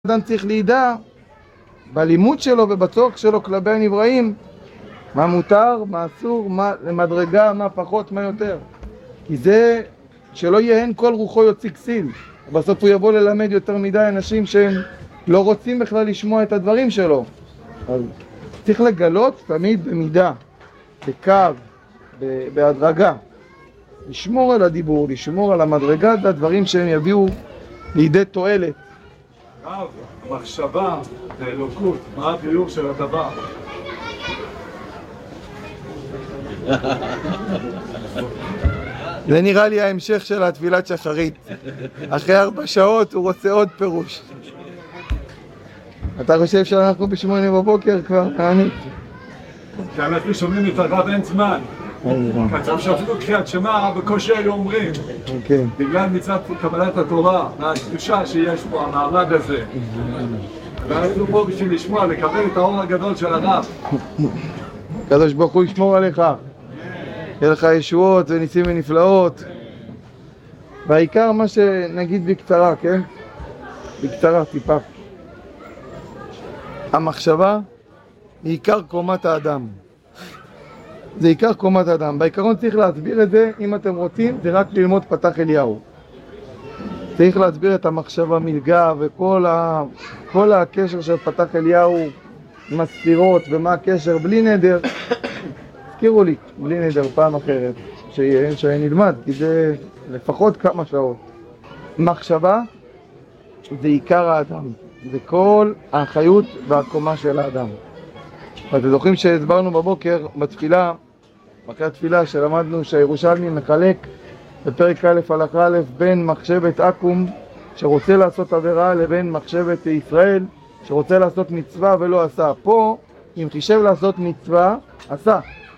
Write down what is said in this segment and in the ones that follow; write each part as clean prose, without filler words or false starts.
אדם צריך לידע בלימוד שלו ובצורך שלו כלפי הנבראים מה מותר, מה אסור, מה למדרגה, מה פחות, מה יותר. כי זה שלא יהן כל רוחו יוציא כסיל. בסוף הוא יבוא ללמד יותר מדי אנשים שהם לא רוצים בכלל לשמוע את הדברים שלו. אז צריך לגלות תמיד במידה, בקו, בהדרגה. לשמור על הדיבור, לשמור על המדרגה, את הדברים שהם יביאו לידי תועלת. רב, מחשבה זה אלוקות, מה הביאור של הדבר? זה נראה לי ההמשך של התפילת שחרית. אחרי 4 שעות הוא רוצה עוד פירוש. אתה חושב שאנחנו ב8 בבוקר כבר נענית? כשאנחנו שומעים את הרב אין זמן. כתוב שאפילו קריאת שמע בקושי היו אומרים. בגלל מצד קבלת התורה והקדושה שיש פה, המעמד הזה. ואנחנו פה בשביל לשמוע, לקבל את האור הגדול של הרב. הקדוש ברוך הוא ישמור עליך. יהיה לך ישועות וניסים ונפלאות. והעיקר מה שנגיד בקצרה, כן? בקצרה, טיפה. המחשבה היא עיקר קומת האדם. זה עיקר קומת האדם. בעיקרון צריך להסביר את זה, אם אתם רוצים, זה רק ללמוד פתח אליהו. צריך להסביר את המחשבה מלגה וכל הקשר של פתח אליהו עם הספירות ומה הקשר בלי נדר. הזכירו לי, בלי נדר פעם אחרת, שנלמד, כי זה לפחות כמה שעות. מחשבה זה עיקר האדם, זה כל האחריות והקומה של האדם. ואתם זוכרים שהסברנו בבוקר בתפילה, אחרי התפילה שלמדנו שהירושלמי מחלק בפרק א' הלכה א' בין מחשבת עכו"ם שרוצה לעשות עבירה לבין מחשבת ישראל שרוצה לעשות מצווה ולא עשה. פה אם חישב לעשות מצווה, עשה.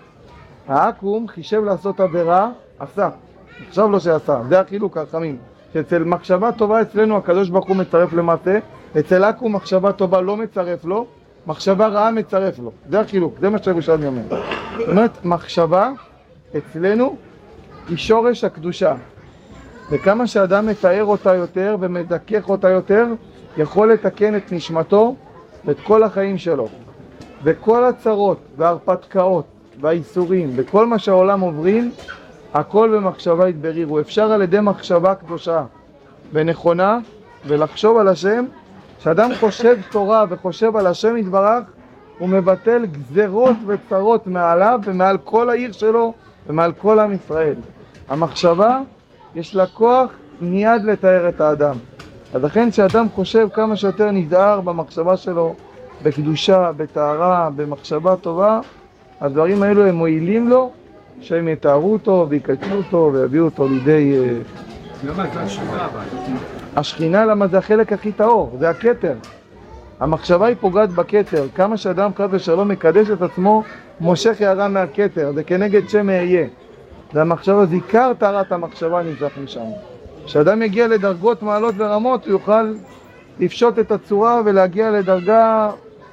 העכו"ם חישב לעשות עבירה, עשה. עכשיו לא שעשה, זה החילוק החכמים. שאצל מחשבה טובה אצלנו הקדוש ברוך הוא מצרף למעשה, אצל עכו"ם מחשבה טובה לא מצרף לו, מחשבה רעה מצרף לו. זה החילוק, זה מה שירושלמי אומר. זאת אומרת, מחשבה אצלנו היא שורש הקדושה. וכמה שאדם מתאר אותה יותר ומזכך אותה יותר, יכול לתקן את נשמתו ואת כל החיים שלו. וכל הצרות וההרפתקאות והאיסורים וכל מה שהעולם עוברים, הכל במחשבה יתברירו. אפשר על ידי מחשבה קדושה ונכונה ולחשוב על השם. כשאדם חושב תורה וחושב על השם יתברך, הוא מבטל גזרות וצרות מעליו ומעל כל העיר שלו ומעל כל עם ישראל. המחשבה יש לה כוח מיד לתאר את האדם. אז לכן כשאדם חושב כמה שיותר נזהר במחשבה שלו, בקדושה, בטהרה, במחשבה טובה, הדברים האלו הם מועילים לו, שהם יתארו אותו ויקדשו אותו ויביאו אותו לידי... למה זה השכינה אבל? השכינה למה זה החלק הכי טהור, זה הכתר. המחשבה היא פוגעת בכתר. כמה שאדם חד ושלום מקדש את עצמו, מושך הערה מהכתר, זה כנגד שם אהיה. זה המחשבה, זה עיקר טהרת המחשבה נזרח משם. כשאדם יגיע לדרגות מעלות ורמות, הוא יוכל לפשוט את הצורה ולהגיע לדרגה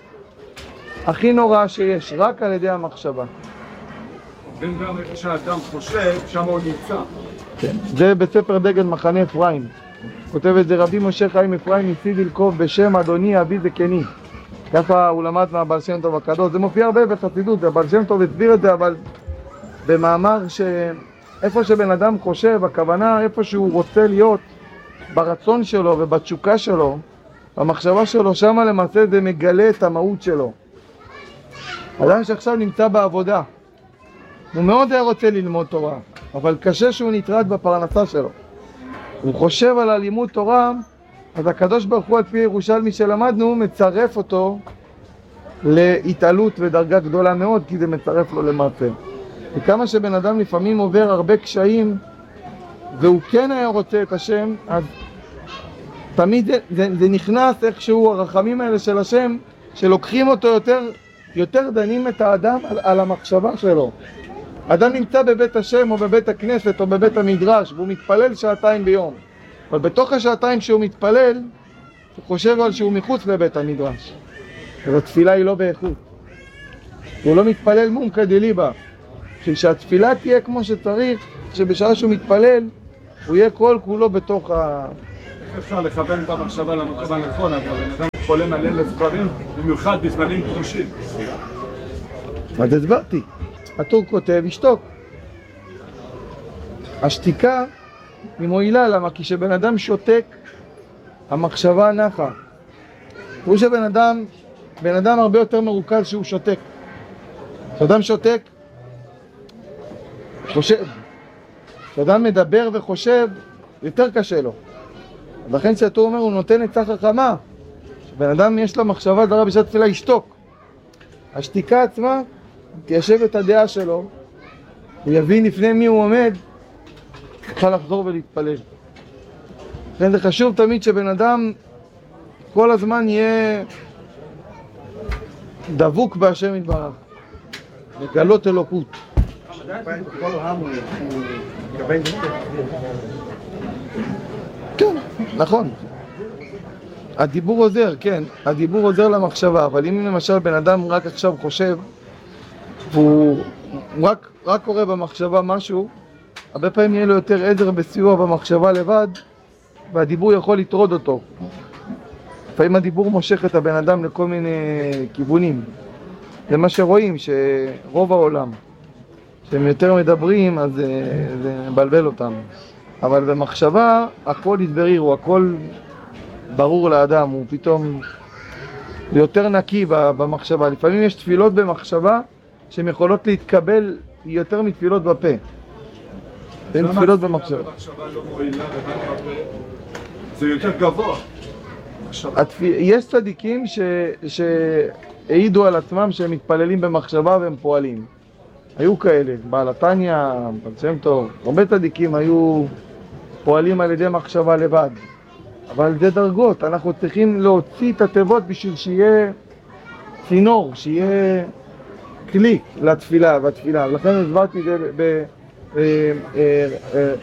הכי נוראה שיש, רק על ידי המחשבה. בין גם איפה שהאדם חושב, שם הוא נמצא. כן. זה בספר דגל מחנה אפרים. כותב את זה רבי משה חיים אפרים מסידילקוב בשם אדוני אבי זקני. ככה הוא למד מהבעל שם טוב הקדוש. זה מופיע הרבה בחסידות, הבעל שם טוב הסביר את זה, אבל במאמר שאיפה שבן אדם חושב, הכוונה איפה שהוא רוצה להיות ברצון שלו ובתשוקה שלו, במחשבה שלו, שמה למעשה זה מגלה את המהות שלו. אדם שעכשיו נמצא בעבודה, הוא מאוד היה רוצה ללמוד תורה, אבל קשה שהוא נטרד בפרנסה שלו. הוא חושב על הלימוד תורה, אז הקדוש ברוך הוא על פי ירושלמי שלמדנו, מצרף אותו להתעלות ודרגה גדולה מאוד, כי זה מצרף לו למעשה. וכמה שבן אדם לפעמים עובר הרבה קשיים, והוא כן היה רוצה את השם, אז תמיד זה נכנס איכשהו הרחמים האלה של השם, שלוקחים אותו יותר דנים את האדם על המחשבה שלו. אדם נמצא בבית השם או בבית הכנסת או בבית המדרש והוא מתפלל 2 ביום, אבל בתוך 2 שהוא מתפלל הוא חושב על שהוא מחוץ לבית המדרש, והתפילה היא לא באיכות, הוא לא מתפלל מומקא דליבה. כשהתפילה תהיה כמו שצריך, שבשעה שהוא מתפלל הוא יהיה כל כולו בתוך אפשר לכוון את המחשבה למקום הנכון, אבל בן אדם חולם על אלף דברים, במיוחד בזמנים קדושים. אז הסברתי, הטור כותב, ישתוק. השתיקה היא מועילה, למה? כי כשבן אדם שותק, המחשבה נחה. הוא בן אדם הרבה יותר מרוכז שהוא שותק. כשאדם שותק, חושב. כשאדם מדבר וחושב, יותר קשה לו. לכן שהתור אומר, הוא נותן עצה חכמה. כשבן אדם יש לו מחשבה זרה בשעת תפילה, ישתוק. השתיקה עצמה תיישב את הדעה שלו, הוא יבין לפני מי הוא עומד, יוכל לחזור ולהתפלל. לכן זה חשוב תמיד שבן אדם כל הזמן יהיה דבוק בהשם יתברך, לגלות אלוקות. כן, נכון. הדיבור עוזר, כן, הדיבור עוזר למחשבה, אבל אם למשל בן אדם רק עכשיו חושב והוא רק קורא במחשבה משהו, הרבה פעמים יהיה לו יותר עזר בסיוע במחשבה לבד, והדיבור יכול לטרוד אותו. לפעמים הדיבור מושך את הבן אדם לכל מיני כיוונים. זה מה שרואים, שרוב העולם, שהם יותר מדברים, אז זה מבלבל אותם. אבל במחשבה, הכל יתבריר, הוא הכל ברור לאדם, הוא פתאום יותר נקי במחשבה. לפעמים יש תפילות במחשבה שהן יכולות להתקבל יותר מתפילות בפה. הן תפילות במחשבה. זה יותר גבוה. יש צדיקים שהעידו על עצמם שהם מתפללים במחשבה והם פועלים. היו כאלה, בעל התניא, בעל שם טוב, הרבה צדיקים היו פועלים על ידי מחשבה לבד. אבל זה דרגות, אנחנו צריכים להוציא את התיבות בשביל שיהיה צינור, שיהיה כלי לתפילה והתפילה. לכן הסברתי את זה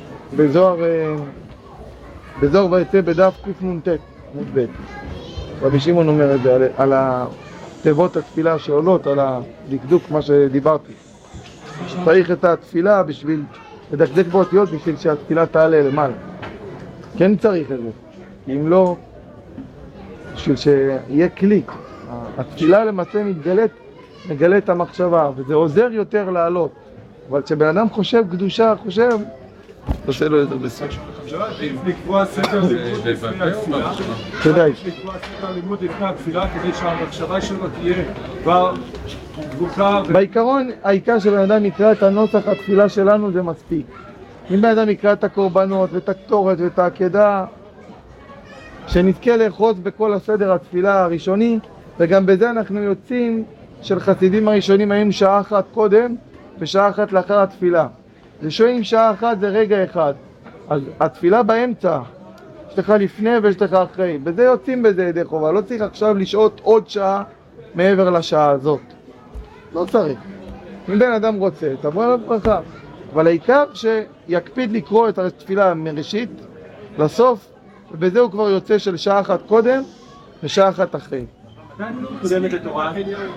בזוהר ויצא בדף קנ"ט עמוד ב'. רבי שמעון אומר את זה על התיבות התפילה שעולות, על הדקדוק מה שדיברתי. צריך את התפילה בשביל לדקדק באותיות בשביל שהתפילה תעלה למעלה. כן צריך את זה. אם לא, בשביל שיהיה כלי. התפילה למעשה מגלה את המחשבה, וזה עוזר יותר לעלות. אבל כשבן אדם חושב קדושה, עושה לו יותר בסדר. לקבוע סדר לימוד לפני התפילה. כדאי. לקבוע סדר לימוד לפני התפילה כדי שהמחשבה שלו תהיה כבר דבוקה. בעיקרון, העיקר שבן אדם יקרא את הנוסח התפילה שלנו זה מספיק. אם בן אדם יקרא את הקורבנות ואת הקטורת ואת העקדה, שנזכה לאחוז בכל הסדר התפילה הראשוני, וגם בזה אנחנו יוצאים של חסידים הראשונים היינו שעה אחת קודם ושעה אחת לאחר התפילה. זה שואלים שעה אחת זה רגע אחד, אז התפילה באמצע, יש לך לפני ויש לך אחרי, בזה יוצאים בזה ידי חובה, לא צריך עכשיו לשעות עוד שעה מעבר לשעה הזאת, לא צריך. אם בן אדם רוצה, תבוא עליו ברכה, אבל העיקר שיקפיד לקרוא את התפילה מראשית לסוף, ובזה הוא כבר יוצא של שעה אחת קודם ושעה אחת אחרי. קודמת לתורה.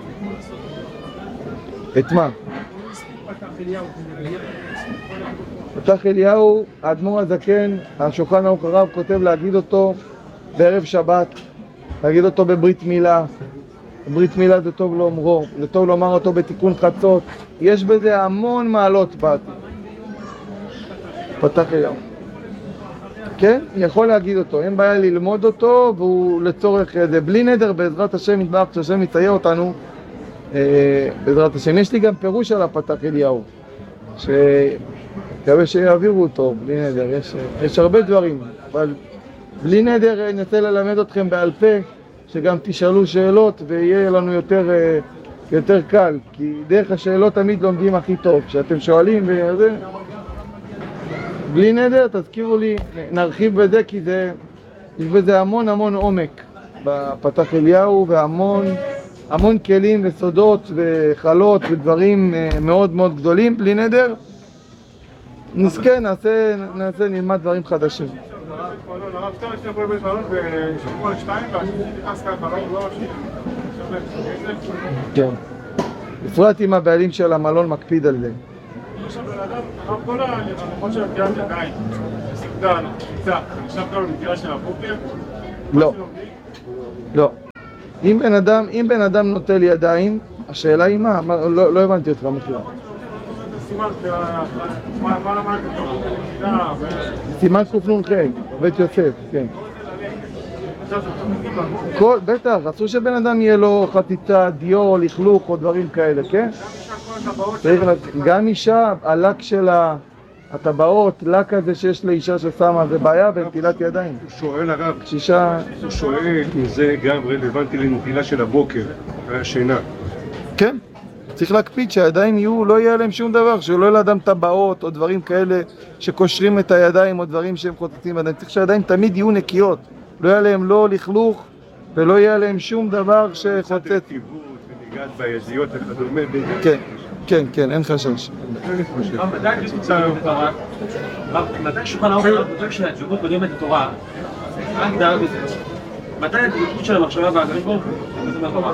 את מה? פתח אליהו, האדמו"ר הזקן, השולחן ערוך הרב כותב להגיד אותו בערב שבת, להגיד אותו בברית מילה. ברית מילה זה טוב לאומרו, זה טוב לומר אותו בתיקון חצות. יש בזה המון מעלות בעתיד. פתח אליהו. כן? יכול להגיד אותו, אין בעיה ללמוד אותו, והוא לצורך זה בלי נדר בעזרת השם יתברך, שהשם יצייר אותנו בעזרת השם. יש לי גם פירוש על הפתח אליהו, מקווה שיעבירו אותו בלי נדר, יש הרבה דברים, אבל בלי נדר ננסה ללמד אתכם בעל פה, שגם תשאלו שאלות ויהיה לנו יותר קל, כי דרך השאלות תמיד לומדים הכי טוב, כשאתם שואלים וזה, בלי נדר תזכירו לי, נרחיב בזה, כי יש בזה המון עומק בפתח אליהו, והמון כלים וסודות וחלות ודברים מאוד גדולים. בלי נדר נזכה, נעשה נלמד דברים חדשים. הרב סתם יש לי פה בית מלון ושבוע 2 והשני נכנס ככה, לא כן, בפרט אם הבעלים של המלון מקפיד על זה. עכשיו בן אדם, הרב כל הלמות של הפגיעת ידיים עכשיו גם במקרה של הבוקר? לא. לא. אם בן אדם נוטל ידיים, השאלה היא מה? לא הבנתי אותך מכיר. מה למדת אותו? סימן קנ"ח, בית יוסף, כן. בטח, אסור שבן אדם יהיה לו חציצה, דיו, לכלוך או דברים כאלה, כן? גם אישה, הלק של הטבעות, לק הזה שיש לאישה ששמה, זה בעיה בנטילת ידיים. הוא שואל הרב, שישה... הוא שואל אם זה גם רלוונטי לנטילה של הבוקר, והשינה. כן, צריך להקפיד שהידיים יהיו, לא יהיה להם שום דבר, שלא יהיה לאדם טבעות או דברים כאלה שקושרים את הידיים או דברים שהם חוצצים בידיים. צריך שהידיים תמיד יהיו נקיות, לא יהיה להם לא לכלוך ולא יהיה להם שום דבר שחוצץ. קצת רטיבות וניגעת בידיות וכדומה. כן, כן, אין חשש. מתי שולחן ערוך כותב שהדבקות קודמת לתורה? מה הגדרה בזה? מתי הדבקות של המחשבה והקדוש ברוך הוא?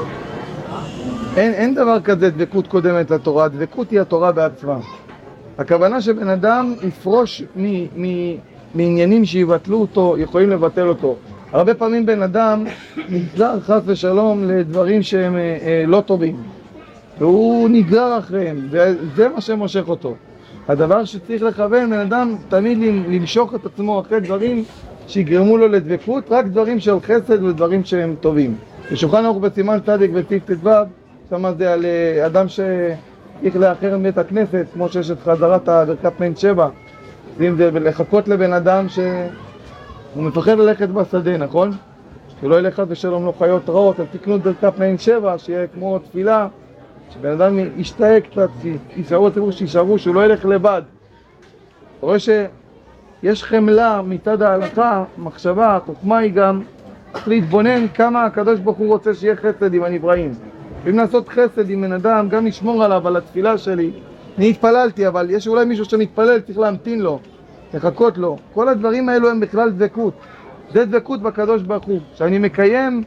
אין דבר כזה דבקות קודמת לתורה, הדבקות היא התורה בעצמה. הכוונה שבן אדם יפרוש מעניינים שיבטלו אותו, יכולים לבטל אותו. הרבה פעמים בן אדם נגזר חס ושלום לדברים שהם לא טובים. והוא נגרר אחריהם, וזה מה שמושך אותו. הדבר שצריך לכוון, בן אדם תמיד למשוך את עצמו אחרי דברים שיגרמו לו לדבקות, רק דברים של חסד ודברים שהם טובים. בשולחן ערוך בסימן צדיק בסעיף ט"ו, שמה זה על אדם שצריך לאחר מבית הכנסת, כמו שיש את חזרת ברכת מעין שבע. ואם זה לחכות לבן אדם שהוא מפחד ללכת בשדה, נכון? שלא ילך ושלום לו חיות רעות, אז תקנו את ברכת מעין שבע, שיהיה כמו תפילה. שבן אדם ישתהה קצת, שישארו הציבור שישארו, שהוא לא ילך לבד. אתה רואה שיש חמלה מצד ההלכה, מחשבה, חוכמה היא גם להתבונן כמה הקדוש ברוך הוא רוצה שיהיה חסד עם הנבראים. אם לעשות חסד עם בן אדם, גם לשמור עליו, על התפילה שלי. אני התפללתי, אבל יש אולי מישהו שמתפלל, צריך להמתין לו, לחכות לו. כל הדברים האלו הם בכלל דבקות. זה דבקות בקדוש ברוך הוא. שאני מקיים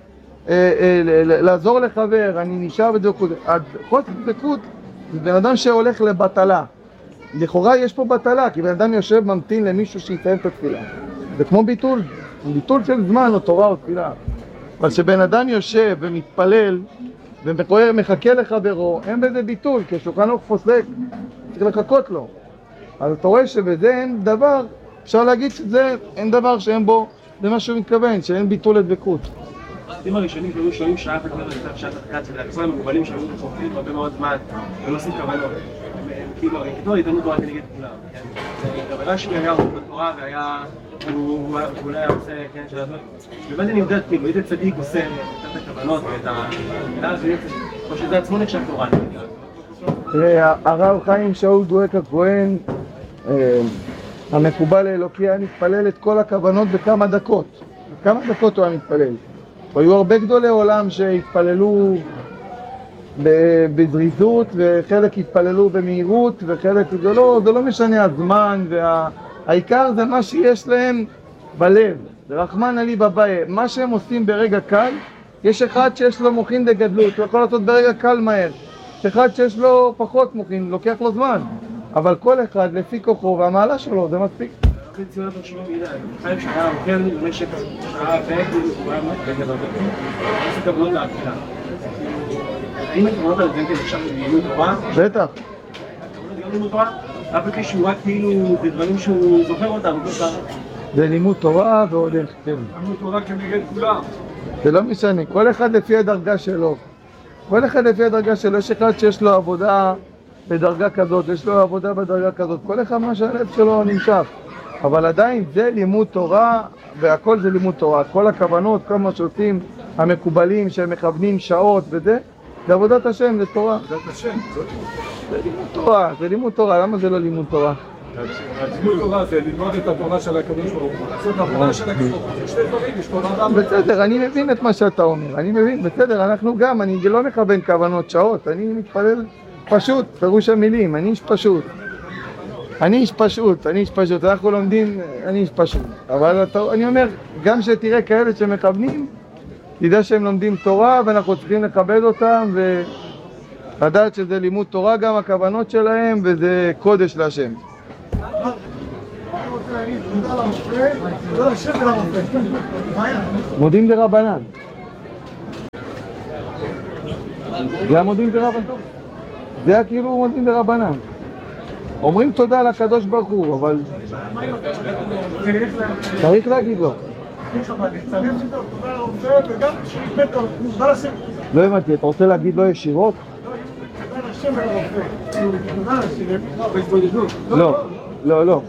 לעזור לחבר, אני נשאר בדבקות. חוסר דבקות זה בן אדם שהולך לבטלה. לכאורה יש פה בטלה, כי בן אדם יושב ממתין למישהו שיסיים את התפילה. זה כמו ביטול, ביטול של זמן או תורה או תפילה. אבל שבן אדם יושב ומתפלל ומחכה לחברו, אין בזה ביטול, כי שולחן ערוך פוסק, צריך לחכות לו. אז אתה רואה שבזה אין דבר, אפשר להגיד שזה אין דבר שאין בו, זה מה שהוא מתכוון, שאין ביטול לדבקות. החסידים הראשונים שהיו שומעים שעה אחת כתב שעת אחת של הכסויים המקובלים שהיו חופים הרבה מאוד זמן ולא עושים כוונות. כאילו, כתוב התענות תורה כנגד כולם. הכוונה שלי היה עובד בתורה והיה, הוא אולי היה עושה, כן, של הדברים. באמת אני יודע, כאילו, איזה צדיק עושה את הכוונות ואת המילה הזו, או שזה עצמו נחשב תורה. תראה, הרב חיים שאול דואק הכהן, המקובל האלוקי, היה מתפלל את כל הכוונות בכמה דקות. בכמה דקות הוא היה מתפלל. והיו הרבה גדולי עולם שהתפללו בזריזות, וחלק התפללו במהירות, וחלק זה לא משנה הזמן, והעיקר זה מה שיש להם בלב. זה רחמן עלי בבית. מה שהם עושים ברגע קל, יש אחד שיש לו מוחין דגדלות, הוא יכול לעשות ברגע קל מהר. יש אחד שיש לו פחות מוחין, לוקח לו זמן. אבל כל אחד לפי כוחו והמעלה שלו, זה מספיק. אחרי ציונות השבוע מידע, חייב שעה אוכל במשך שעה והקל, הוא היה מאוד הרבה. איזה כוונות להקלה. האם הכוונות על זה עכשיו לימוד תורה? בטח. הכוונות גם לימוד תורה? אף אחד שהוא רק כאילו, זה דברים שהוא זוכר אותם. זה לימוד תורה והולך, כן. לימוד תורה כנגד כולם. זה לא משנה, כל אחד לפי הדרגה שלו. כל אחד לפי הדרגה שלו, יש אחד שיש לו עבודה בדרגה כזאת, יש לו עבודה בדרגה כזאת. כל אחד מה שהלב שלו נמשך. אבל עדיין זה לימוד תורה, והכל זה לימוד תורה. כל הכוונות, כל מה שעושים המקובלים שהם מכוונים שעות וזה, זה עבודת השם, זה תורה. עבודת השם, זה לימוד תורה, זה לימוד תורה. למה זה לא לימוד תורה? לימוד תורה זה ללמוד את התורה של הקדוש ברוך הוא. לעשות עבודה של הקדוש ברוך הוא. שני דברים, יש פה אדם. בסדר, אני מבין את מה שאתה אומר. אני מבין, בסדר, אנחנו גם, אני לא מכוון כוונות שעות. אני מתפלל פשוט, פירוש המילים, אני איש פשוט. אני איש פשוט, אנחנו לומדים, אני איש פשוט. אבל אני אומר, גם שתראה כאלה שמכוונים, תדע שהם לומדים תורה ואנחנו צריכים לכבד אותם ולדעת שזה לימוד תורה גם הכוונות שלהם וזה קודש להשם. אני רוצה להגיד תודה לרופא, תודה לשם ולרופא. מודים דרבנן. זה המודים דרבנן. זה היה כאילו מודים דרבנן. אומרים תודה לקדוש ברוך הוא, אבל צריך להגיד לו. לא הבנתי, אתה רוצה להגיד לו ישירות? לא, לא, לא.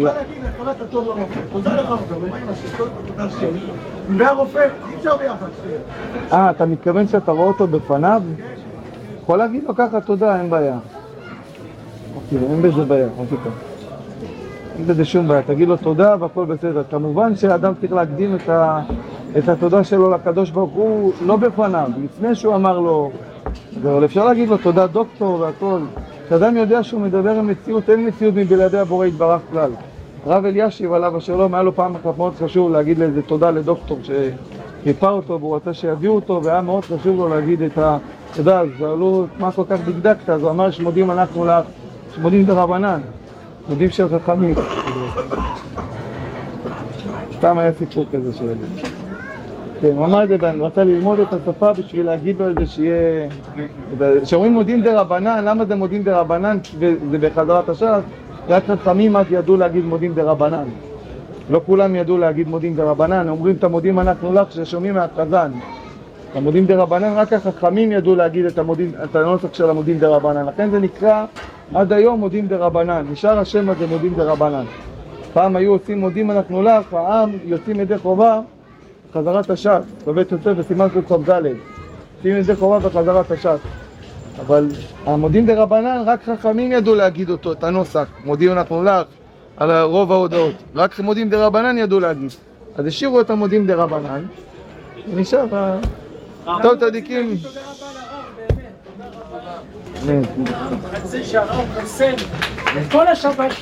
והרופא, אי אפשר ביחד. אתה מתכוון שאתה רואה אותו בפניו? יכול להגיד לו ככה תודה, אין בעיה. אין בזה בעיה, אין בזה שום בעיה, תגיד לו תודה והכל בסדר. כמובן שהאדם צריך להקדים את התודה שלו לקדוש ברוך הוא לא בפניו, לפני שהוא אמר לו, אבל אפשר להגיד לו תודה דוקטור והכל. כשאדם יודע שהוא מדבר עם מציאות, אין מציאות מבלעדי הבורא יתברך כלל. רב אלישיב עליו השלום, היה לו פעם אחת מאוד חשוב להגיד לאיזה תודה לדוקטור שחיפה אותו והוא רצה שיביאו אותו, והיה מאוד חשוב לו להגיד את התודה. אז שאלו מה כל כך דקדקת, אז הוא אמר שמודים אנחנו לך, שמודים דרבנן, מודים של חכמים. סתם היה סיפור כזה שלי. כן, הוא אמר את זה, ואני רצה ללמוד את השפה בשביל להגיד לו את זה שיהיה... כשאומרים מודים דרבנן, למה זה מודים דרבנן וזה בחזרת הש"ס? רק חכמים אז ידעו להגיד מודים דרבנן. לא כולם ידעו להגיד מודים דרבנן, אומרים את המודים אנחנו לך ששומעים מהחזן. המודים דרבנן, רק החכמים ידעו להגיד את הנוסח של המודים דרבנן. לכן זה נקרא עד היום מודים דרבנן. נשאר השם הזה מודים דרבנן. פעם היו עושים מודים אנחנו לך, העם יוצאים ידי חובה חזרת הש"ס, בבית יוסף וסימן ק"ד. יוצאים ידי חובה בחזרת הש"ס. אבל המודים דרבנן, רק חכמים ידעו להגיד אותו, את הנוסח. מודים אנחנו לך על רוב ההודעות. רק מודים דרבנן ידעו להגיד. אז השאירו את המודים דרבנן. ונשאר טוב צדיקים. חצי שהרב חסן כל השבת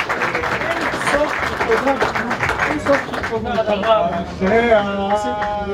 אין סוף תודה לרב.